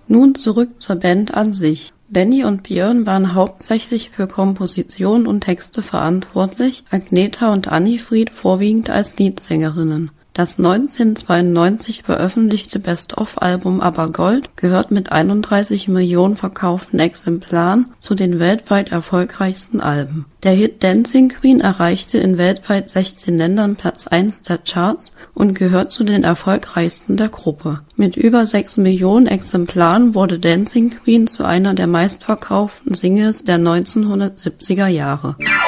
Nun zurück zur Band an sich. Benny und Björn waren hauptsächlich für Komposition und Texte verantwortlich, Agneta und Annifried vorwiegend als Leadsängerinnen. Das 1992 veröffentlichte Best-of-Album Aber Gold gehört mit 31 Millionen verkauften Exemplaren zu den weltweit erfolgreichsten Alben. Der Hit Dancing Queen erreichte in weltweit 16 Ländern Platz 1 der Charts und gehört zu den erfolgreichsten der Gruppe. Mit über 6 Millionen Exemplaren wurde Dancing Queen zu einer der meistverkauften Singles der 1970er Jahre.